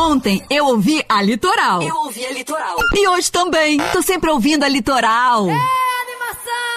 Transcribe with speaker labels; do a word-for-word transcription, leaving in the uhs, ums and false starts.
Speaker 1: Ontem eu ouvi a Litoral.
Speaker 2: Eu ouvi a Litoral.
Speaker 1: E hoje também. Tô sempre ouvindo a Litoral. É.